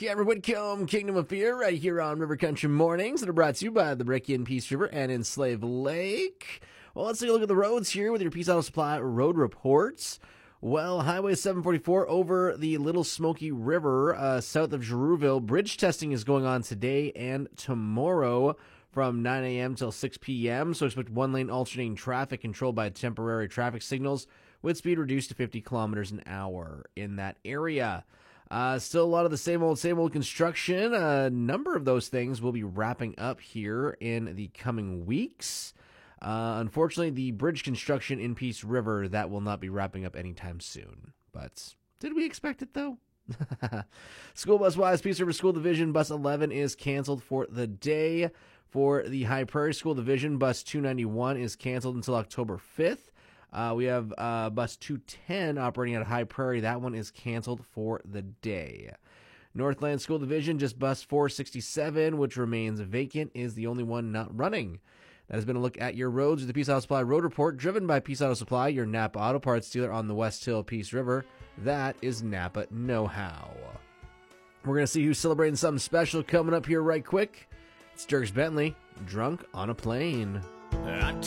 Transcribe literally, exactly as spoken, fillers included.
Cameron Whitcomb, Kingdom of Fear, right here on River Country Mornings that are brought to you by the Breckian Peace River and in Slave Lake. Well, let's take a look at the roads here with your Peace Auto Supply road reports. Well, Highway seven forty-four over the Little Smoky River, uh, south of Girouville. Bridge testing is going on today and tomorrow from nine a.m. till six p.m., so expect one-lane alternating traffic controlled by temporary traffic signals with speed reduced to fifty kilometers an hour in that area. Uh, still a lot of the same old, same old construction. A number of those things will be wrapping up here in the coming weeks. Uh, unfortunately, the bridge construction in Peace River, that will not be wrapping up anytime soon. But did we expect it, though? School bus-wise, Peace River School Division Bus eleven is canceled for the day. For the High Prairie School Division, Bus two ninety-one is canceled until October fifth. Uh, we have uh, Bus two ten operating at High Prairie. That one is canceled for the day. Northland School Division, just Bus four sixty-seven, which remains vacant, is the only one not running. That has been a look at your roads with the Peace Auto Supply Road Report, driven by Peace Auto Supply, your Napa Auto Parts dealer on the West Hill Peace River. That is Napa Know-How. We're going to see who's celebrating something special coming up here right quick. It's Dierks Bentley, Drunk on a Plane.